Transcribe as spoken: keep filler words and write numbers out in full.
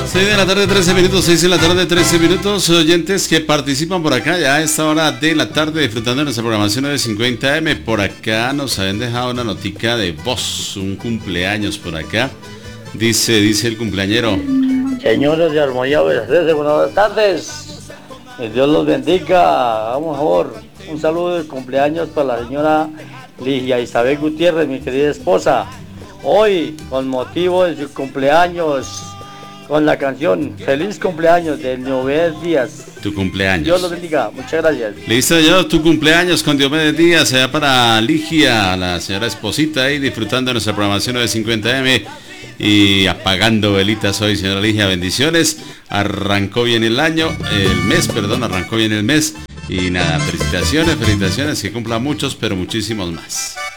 seis de la tarde, trece minutos, seis de la tarde, trece minutos, oyentes que participan por acá ya a esta hora de la tarde disfrutando de nuestra programación de cincuenta eme. Por acá nos habían dejado una notica de voz, un cumpleaños por acá. Dice, dice el cumpleañero. Señores de Armonía, buenas tardes. Que Dios los bendiga. Vamos, por favor, un saludo de cumpleaños para la señora Ligia Isabel Gutiérrez, mi querida esposa. Hoy, con motivo de su cumpleaños, con la canción Feliz Cumpleaños de Diomedes Díaz. Tu cumpleaños. Dios los bendiga, muchas gracias. Listo, yo, tu cumpleaños con Diomedes Díaz, allá para Ligia, la señora esposita, ahí disfrutando de nuestra programación de cincuenta eme y apagando velitas hoy, señora Ligia, bendiciones. Arrancó bien el año, el mes, perdón, arrancó bien el mes. Y nada, felicitaciones, felicitaciones, que cumpla muchos, pero muchísimos más.